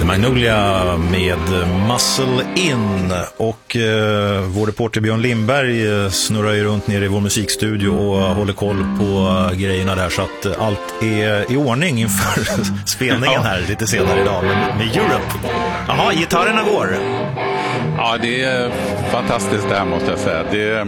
Magnolia med Muscle In och vår reporter Björn Lindberg snurrar ju runt nere i vår musikstudio och håller koll på grejerna där så att allt är i ordning inför spelningen här lite senare idag med Europe. Jaha, gitarrerna går. Ja, det är fantastiskt det här måste jag säga.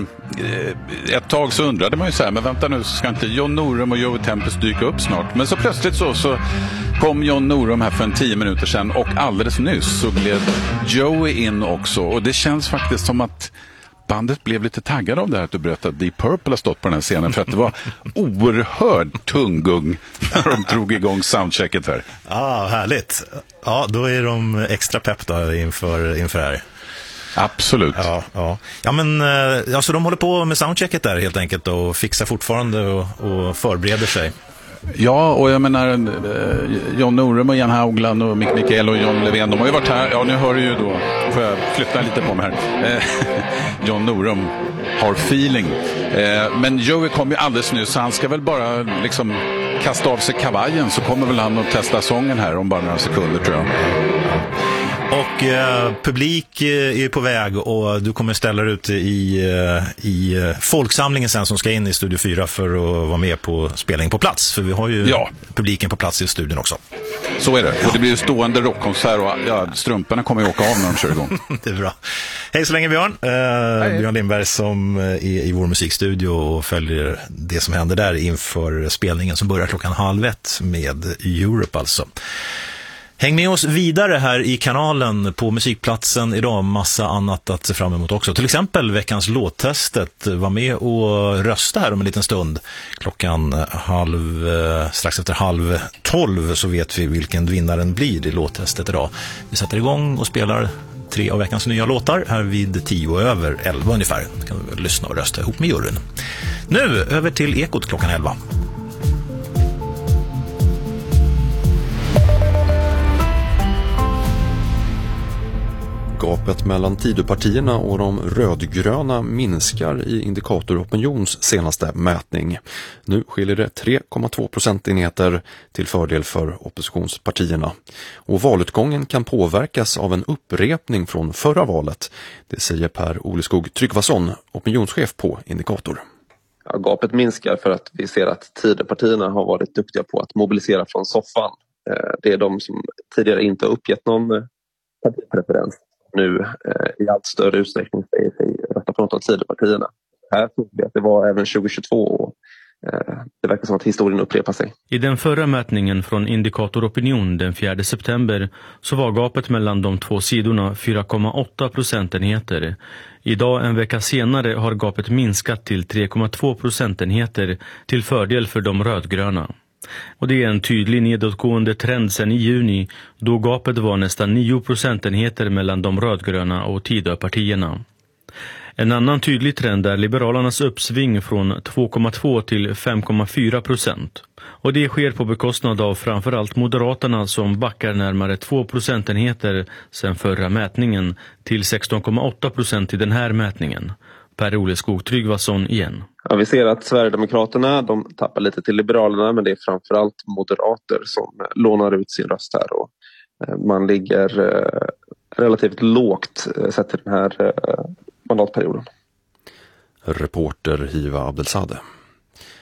Ett tag så undrade man ju så här, men vänta nu, så ska inte John Norum och Joey Tempest dyka upp snart? Men så plötsligt så kom John Norum här för 10 minuter sedan och alldeles nyss så gled Joey in också. Och det känns faktiskt som att bandet blev lite taggade av det här att du berättade att Deep Purple har stått på den här scenen för att det var oerhörd tunggung när de drog igång soundchecket här. Ja, härligt. Ja, då är de extra pepp då inför det här. Absolut. Ja, men alltså de håller på med soundchecket där helt enkelt och fixar fortfarande och förbereder sig. Ja, och jag menar John Norum och Jan Haugland och Mick Mikael och John Levén, de har ju varit här. Ja, nu hör du ju då, får jag flytta lite på mig här. John Norum har feeling. Men Joey kom ju alldeles nu så han ska väl bara liksom kasta av sig kavajen så kommer väl han att testa sången här om bara några sekunder tror jag. Och publik är på väg och du kommer ställa dig ute i folksamlingen sen som ska in i Studio 4 för att vara med på spelning på plats. För vi har ju publiken på plats i studion också. Så är det. Och det blir ju stående rockkonsert och strumporna kommer ju åka av när de kör igång. Det är bra. Hej så länge Björn. Björn Lindberg som är i vår musikstudio och följer det som händer där inför spelningen som börjar 12:30 med Europe alltså. Häng med oss vidare här i kanalen på Musikplatsen idag. Massa annat att se fram emot också. Till exempel veckans låttestet. Var med och rösta här om en liten stund. Klockan strax efter 11:30 så vet vi vilken vinnaren blir i låttestet idag. Vi sätter igång och spelar 3 av veckans nya låtar här vid 10:10 ungefär. Kan vi lyssna och rösta ihop med juryn. Nu över till Ekot klockan 11. Gapet mellan Tidöpartierna och de rödgröna minskar i Indikator Opinions senaste mätning. Nu skiljer det 3,2 procentenheter till fördel för oppositionspartierna. Och valutgången kan påverkas av en upprepning från förra valet. Det säger Per Oleskog Tryggvason, opinionschef på Indikator. Ja, gapet minskar för att vi ser att Tidöpartierna har varit duktiga på att mobilisera från soffan. Det är de som tidigare inte har uppgett någon partipreferens. Nu i allt större utsträckning säger sig rösta på något av Tidöpartierna. Här såg vi att det var även 2022 och det verkar som att historien upprepar sig. I den förra mätningen från Indikator Opinion den 4 september så var gapet mellan de två sidorna 4,8 procentenheter. Idag en vecka senare har gapet minskat till 3,2 procentenheter till fördel för de rödgröna. Och det är en tydlig nedåtgående trend sedan i juni då gapet var nästan 9 procentenheter mellan de rödgröna och Tidöpartierna. En annan tydlig trend är Liberalernas uppsving från 2,2 till 5,4%. Och det sker på bekostnad av framförallt Moderaterna som backar närmare 2 procentenheter sedan förra mätningen till 16,8% i den här mätningen. Per Oleskog Tryggvason igen. Ja, vi ser att Sverigedemokraterna de tappar lite till Liberalerna men det är framförallt moderater som lånar ut sin röst här. Och man ligger relativt lågt sett till den här mandatperioden. Reporter Hiva Abdelzadeh.